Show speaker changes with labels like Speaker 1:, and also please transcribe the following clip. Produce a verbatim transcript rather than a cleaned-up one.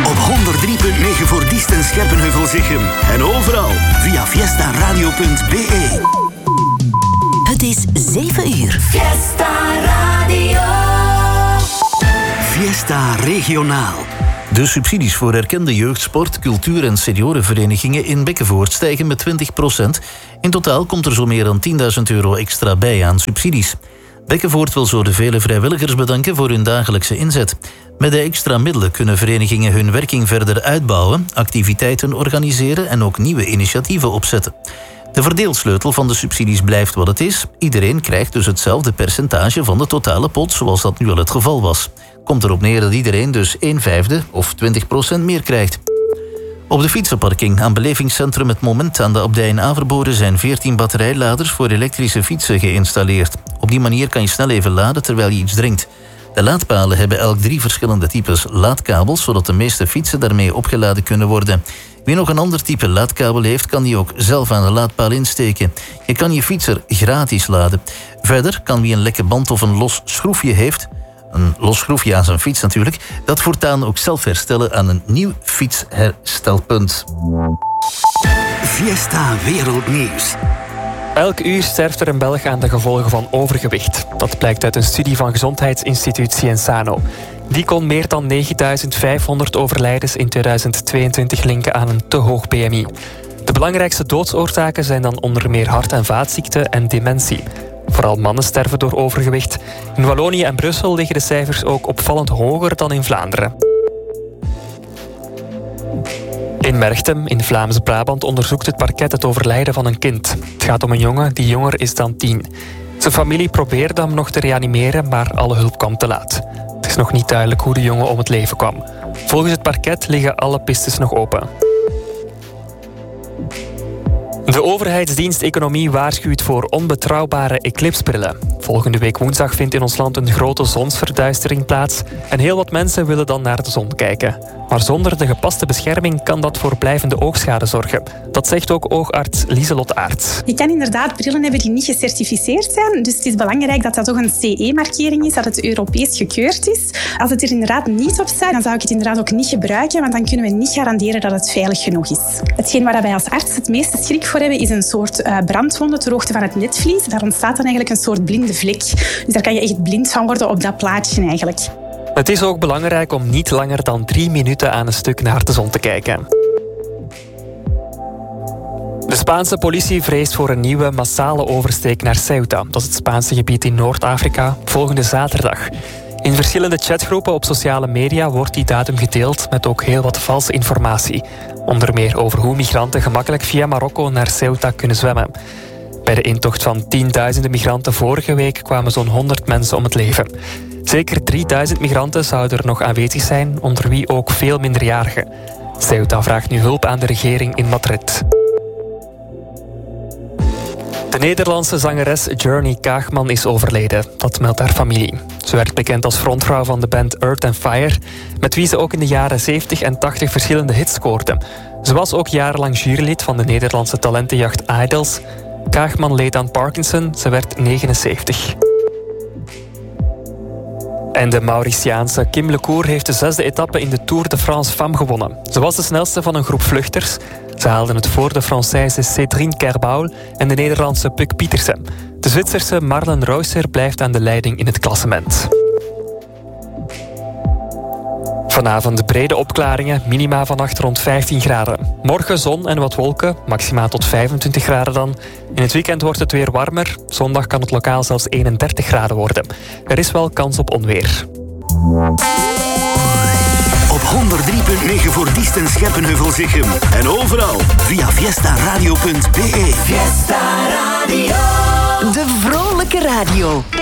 Speaker 1: Op honderd drie punt negen voor Diest en Scherpenheuvel-Zichem. En overal via fiesta radio punt b e.
Speaker 2: Het is zeven uur.
Speaker 3: Fiesta Radio.
Speaker 1: Fiesta Regionaal.
Speaker 4: De subsidies voor erkende jeugd, sport, cultuur en seniorenverenigingen in Bekkenvoort stijgen met twintig procent. In totaal komt er zo meer dan tienduizend euro extra bij aan subsidies. Bekkenvoort wil zo de vele vrijwilligers bedanken voor hun dagelijkse inzet. Met de extra middelen kunnen verenigingen hun werking verder uitbouwen, activiteiten organiseren en ook nieuwe initiatieven opzetten. De verdeelsleutel van de subsidies blijft wat het is. Iedereen krijgt dus hetzelfde percentage van de totale pot, zoals dat nu al het geval was. Komt erop neer dat iedereen dus een vijfde of twintig procent meer krijgt. Op de fietsenparking aan belevingscentrum Het Moment aan de Abdij in Averbode zijn veertien batterijladers voor elektrische fietsen geïnstalleerd. Op die manier kan je snel even laden terwijl je iets drinkt. De laadpalen hebben elk drie verschillende types laadkabels, zodat de meeste fietsen daarmee opgeladen kunnen worden. Wie nog een ander type laadkabel heeft, kan die ook zelf aan de laadpaal insteken. Je kan je fietser gratis laden. Verder kan wie een lekke band of een los schroefje heeft, een los schroefje aan zijn fiets natuurlijk, dat voortaan ook zelf herstellen aan een nieuw fietsherstelpunt.
Speaker 1: Fiesta Wereldnieuws.
Speaker 5: Elk uur sterft er een Belg aan de gevolgen van overgewicht. Dat blijkt uit een studie van gezondheidsinstituut Cienzano. Die kon meer dan negenduizend vijfhonderd overlijdens in tweeduizend tweeëntwintig linken aan een te hoog B M I. De belangrijkste doodsoorzaken zijn dan onder meer hart- en vaatziekten en dementie. Vooral mannen sterven door overgewicht. In Wallonië en Brussel liggen de cijfers ook opvallend hoger dan in Vlaanderen. In Merchtem, in Vlaams-Brabant, onderzoekt het parket het overlijden van een kind. Het gaat om een jongen die jonger is dan tien. Zijn familie probeerde hem nog te reanimeren, maar alle hulp kwam te laat. Het is nog niet duidelijk hoe de jongen om het leven kwam. Volgens het parket liggen alle pistes nog open. De overheidsdienst Economie waarschuwt voor onbetrouwbare eclipsbrillen. Volgende week woensdag vindt in ons land een grote zonsverduistering plaats en heel wat mensen willen dan naar de zon kijken. Maar zonder de gepaste bescherming kan dat voor blijvende oogschade zorgen. Dat zegt ook oogarts Lieselot Aerts.
Speaker 6: Je kan inderdaad brillen hebben die niet gecertificeerd zijn, dus het is belangrijk dat dat toch een C E-markering is, dat het Europees gekeurd is. Als het er inderdaad niet op staat, dan zou ik het inderdaad ook niet gebruiken, want dan kunnen we niet garanderen dat het veilig genoeg is. Hetgeen waar wij als arts het meeste schrik voor hebben, is een soort uh, brandwonde ter hoogte van het netvlies. Daar ontstaat dan eigenlijk een soort blinde vlek. Dus daar kan je echt blind van worden op dat plaatje eigenlijk.
Speaker 5: Het is ook belangrijk om niet langer dan drie minuten aan een stuk naar de zon te kijken. De Spaanse politie vreest voor een nieuwe massale oversteek naar Ceuta. Dat is het Spaanse gebied in Noord-Afrika, volgende zaterdag. In verschillende chatgroepen op sociale media wordt die datum gedeeld met ook heel wat valse informatie. Onder meer over hoe migranten gemakkelijk via Marokko naar Ceuta kunnen zwemmen. Bij de intocht van tienduizenden migranten vorige week kwamen zo'n honderd mensen om het leven. Zeker drieduizend migranten zouden er nog aanwezig zijn, onder wie ook veel minderjarigen. Ceuta vraagt nu hulp aan de regering in Madrid. De Nederlandse zangeres Journey Kaagman is overleden. Dat meldt haar familie. Ze werd bekend als frontvrouw van de band Earth and Fire, met wie ze ook in de jaren zeventig en tachtig verschillende hits scoorde. Ze was ook jarenlang jurylid van de Nederlandse talentenjacht Idols. Kaagman leed aan Parkinson, ze werd negenenzeventig. En de Mauritiaanse Kim Lecour heeft de zesde etappe in de Tour de France Femmes gewonnen. Ze was de snelste van een groep vluchters. Ze haalden het voor de Française Cédrine Kerbaul en de Nederlandse Puk Pietersen. De Zwitserse Marlen Reusser blijft aan de leiding in het klassement. Vanavond brede opklaringen, minima vannacht rond vijftien graden. Morgen zon en wat wolken, maxima tot vijfentwintig graden dan. In het weekend wordt het weer warmer. Zondag kan het lokaal zelfs eenendertig graden worden. Er is wel kans op onweer.
Speaker 1: Op honderd drie punt negen voor Diest en Scherpenheuvel-Zichem. En overal via fiesta radio punt b e.
Speaker 3: Fiesta Radio.
Speaker 2: De vrolijke radio.